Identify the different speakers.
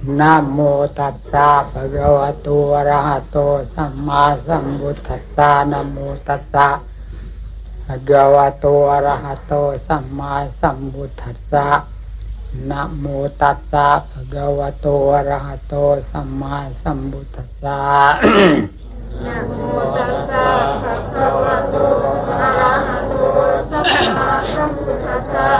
Speaker 1: นะโมตัสสะภะคะวะโตอะระหะโตสัมมาสัมพุทธัสสะนะโมตัสสะภะคะวะโตอะระหะโตสัมมาสัมพุทธัสสะนะโมตัสสะภะคะวะโตอะระหะโตสัมมาสัมพุทธัสสะนะโม